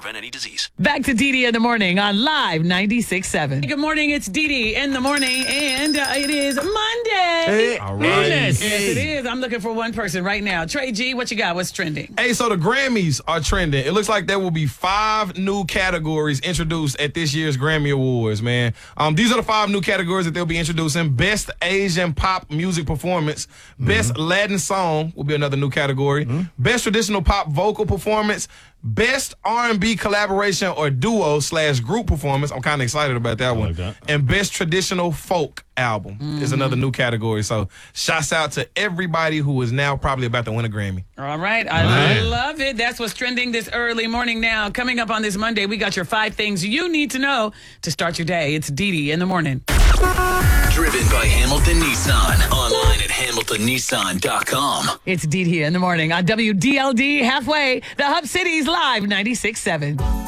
prevent any disease. Back to Dee in the morning on Live 96.7. Good morning, it's Dee in the morning, and it is Monday. Hey, all right. Yes, it is. I'm looking for one person right now. Trey G, what you got? What's trending? Hey, so the Grammys are trending. It looks like there will be 5 new categories introduced at this year's Grammy Awards, man. These are the 5 new categories that they'll be introducing. Best Asian Pop Music Performance. Best Latin Song will be another new category. Best Traditional Pop Vocal Performance. Best R&B Collaboration or Duo/Group Performance. I'm kind of excited about that one. And Best Traditional Folk Album is another new category. So shouts out to everybody who is now probably about to win a Grammy. All right. I love it. That's what's trending this early morning now. Coming up on this Monday, we got your 5 things you need to know to start your day. It's Dee in the morning. Driven by Hamilton Nissan. Online at HamiltonNissan.com. It's Dee in the morning on WDLD Halfway, the Hub City's Live 96.7.